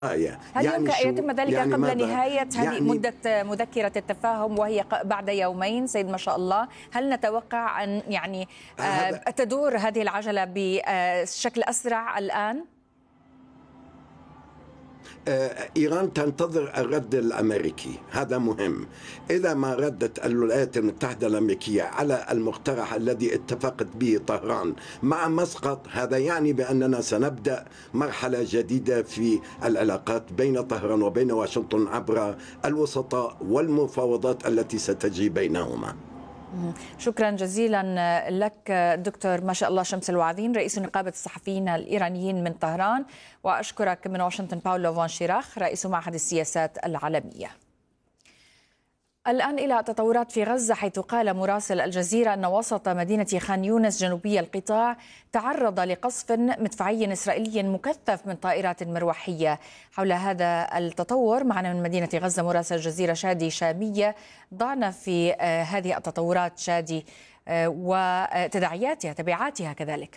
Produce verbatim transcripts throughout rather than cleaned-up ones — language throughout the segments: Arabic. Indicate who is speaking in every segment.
Speaker 1: آية.
Speaker 2: هل
Speaker 1: يعني
Speaker 2: يمكن أن
Speaker 1: شو
Speaker 2: يتم ذلك
Speaker 1: يعني
Speaker 2: قبل
Speaker 1: ماذا؟
Speaker 2: نهاية هذه
Speaker 1: يعني
Speaker 2: مدة مذكرة التفاهم وهي ق- بعد يومين سيد ما شاء الله؟ هل نتوقع أن يعني آه،
Speaker 1: هذا
Speaker 2: تدور هذه العجلة بشكل أسرع الآن؟
Speaker 1: آه، إيران تنتظر الرد الأمريكي، هذا مهم. إذا ما ردت الولايات المتحدة الأمريكية على المقترح الذي اتفقت به طهران مع مسقط، هذا يعني بأننا سنبدأ مرحلة جديدة في العلاقات بين طهران وبين واشنطن عبر الوسطاء والمفاوضات التي ستجري بينهما.
Speaker 2: شكرا جزيلا لك دكتور ما شاء الله شمس الوعظين، رئيس نقابة الصحفيين الإيرانيين من طهران، وأشكرك من واشنطن باولو فون شيراخ رئيس معهد السياسات العالمية. الآن إلى تطورات في غزة، حيث قال مراسل الجزيرة أن وسط مدينة خان يونس جنوبي القطاع تعرض لقصف مدفعي إسرائيلي مكثف من طائرات مروحية. حول هذا التطور معنا من مدينة غزة مراسل الجزيرة شادي شامية. ضعنا في هذه التطورات شادي وتداعياتها تبعاتها كذلك.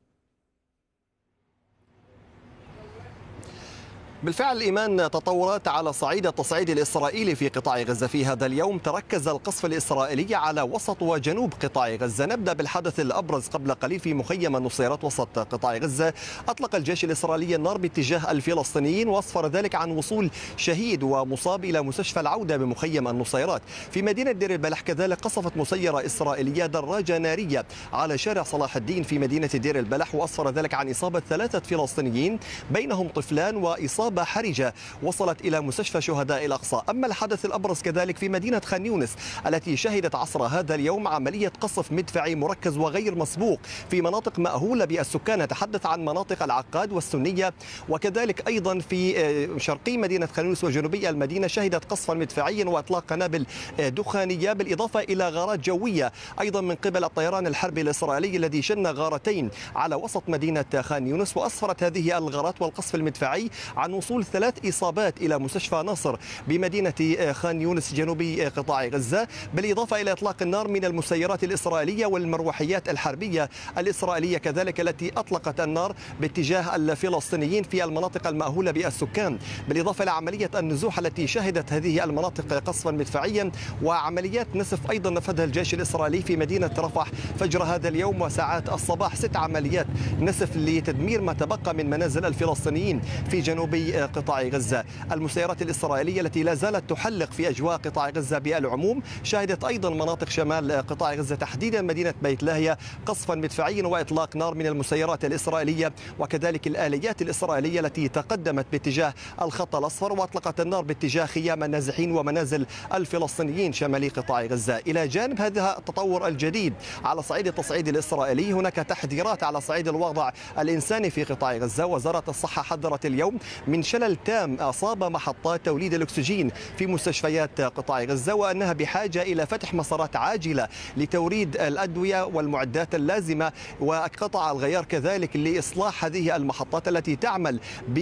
Speaker 3: بالفعل إيمان، تطورات على صعيد التصعيد الإسرائيلي في قطاع غزة في هذا اليوم. تركز القصف الإسرائيلي على وسط وجنوب قطاع غزة. نبدأ بالحدث الأبرز قبل قليل في مخيم النصيرات وسط قطاع غزة. أطلق الجيش الإسرائيلي النار باتجاه الفلسطينيين، وأسفر ذلك عن وصول شهيد ومصاب إلى مستشفى العودة بمخيم النصيرات. في مدينة دير البلح كذلك قصفت مسيرة إسرائيلية دراجة نارية على شارع صلاح الدين في مدينة دير البلح، وأسفر ذلك عن إصابة ثلاثة فلسطينيين بينهم طفلان، وإصابة حرجة وصلت إلى مستشفى شهداء الأقصى. أما الحدث الأبرز كذلك في مدينة خان يونس التي شهدت عصر هذا اليوم عملية قصف مدفعي مركز وغير مسبوق في مناطق مأهولة بالسكان. نتحدث عن مناطق العقاد والسنية، وكذلك أيضا في شرقي مدينة خان يونس وجنوبي المدينة شهدت قصفا مدفعيا وإطلاق قنابل دخانية، بالإضافة إلى غارات جوية أيضا من قبل الطيران الحربي الإسرائيلي الذي شن غارتين على وسط مدينة خان يونس. وأسفرت هذه الغارات والقصف المدفعي عن وصول ثلاث إصابات إلى مستشفى ناصر بمدينة خان يونس جنوبي قطاع غزة، بالإضافة إلى إطلاق النار من المسيرات الإسرائيلية والمروحيات الحربية الإسرائيلية كذلك التي أطلقت النار باتجاه الفلسطينيين في المناطق المأهولة بالسكان، بالإضافة إلى عملية النزوح التي شهدت هذه المناطق قصفا مدفعيا وعمليات نسف أيضا نفذها الجيش الإسرائيلي في مدينة رفح فجر هذا اليوم وساعات الصباح. ست عمليات نسف لتدمير ما تبقى من منازل الفلسطينيين في جنوبي قطاع غزة. المسيرات الإسرائيلية التي لا زالت تحلق في أجواء قطاع غزة بالعموم شهدت أيضا مناطق شمال قطاع غزة تحديدا مدينة بيت لاهيا قصفا مدفعيا وإطلاق نار من المسيرات الإسرائيلية وكذلك الآليات الإسرائيلية التي تقدمت باتجاه الخط الأصفر وأطلقت النار باتجاه خيام النازحين ومنازل الفلسطينيين شمالي قطاع غزة. إلى جانب هذا التطور الجديد على صعيد التصعيد الإسرائيلي هناك تحذيرات على صعيد الوضع الإنساني في قطاع غزة. وزارة الصحة حذرت اليوم من شلل تام أصاب محطات توليد الأكسجين في مستشفيات قطاع غزة، وأنها بحاجة إلى فتح مسارات عاجلة لتوريد الأدوية والمعدات اللازمة وقطع الغيار كذلك لإصلاح هذه المحطات التي تعمل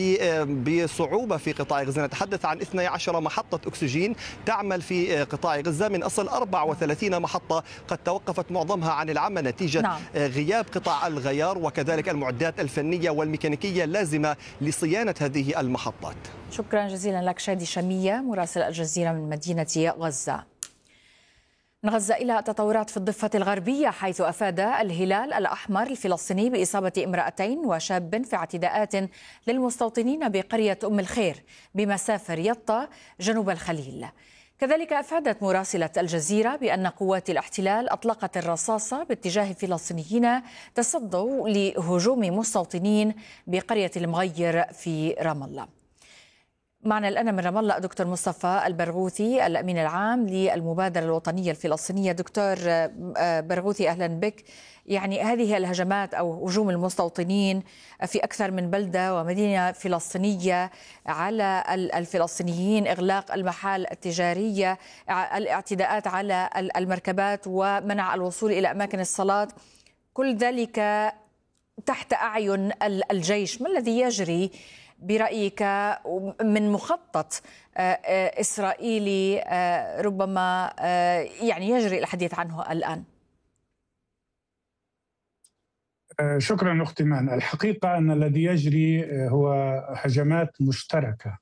Speaker 3: بصعوبة في قطاع غزة. نتحدث عن اثنتي عشرة محطة أكسجين تعمل في قطاع غزة من أصل أربعة وثلاثين محطة قد توقفت معظمها عن العمل نتيجة نعم. غياب قطع الغيار وكذلك المعدات الفنية والميكانيكية اللازمة لصيانة هذه المحطات.
Speaker 2: شكرا جزيلا لك شادي شامية مراسل الجزيرة من مدينة غزة. من غزة إلى تطورات في الضفة الغربية، حيث أفاد الهلال الأحمر الفلسطيني بإصابة امرأتين وشاب في اعتداءات للمستوطنين بقرية أم الخير بمسافة ريطة جنوب الخليل. كذلك أفادت مراسلة الجزيرة بأن قوات الاحتلال أطلقت الرصاصة باتجاه فلسطينيين تصدوا لهجوم مستوطنين بقرية المغير في رام الله. معنا الآن من رام الله دكتور مصطفى البرغوثي الأمين العام للمبادرة الوطنية الفلسطينية. دكتور برغوثي أهلا بك. يعني هذه الهجمات أو هجوم المستوطنين في أكثر من بلدة ومدينة فلسطينية على الفلسطينيين، إغلاق المحال التجارية، الاعتداءات على المركبات ومنع الوصول إلى أماكن الصلاة، كل ذلك تحت أعين الجيش. ما الذي يجري برأيك من مخطط إسرائيلي ربما يعني يجري الحديث عنه الآن؟
Speaker 4: شكرا أختي مان. الحقيقة أن الذي يجري هو هجمات مشتركة